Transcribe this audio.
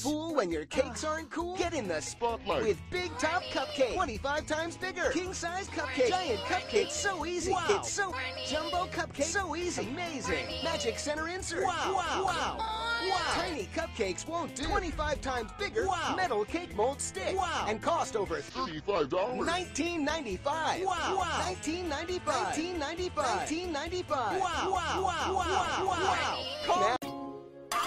fool when your cakes aren't cool? Get in the spotlight with Big Top Cupcake. 25 times bigger. King-size cupcake. Giant cupcake. So easy. Wow. It's so jumbo cupcake. So easy. Amazing. Magic center insert. Wow. Wow. Wow. Wow. Tiny cupcakes won't do. 25 times bigger. Wow. Metal cake mold stick. Wow. And cost over $35. $19.95. Wow. Wow. $19.95. $19.95. $19.95. Wow. Wow. Wow. Wow. Wow. Wow. Wow.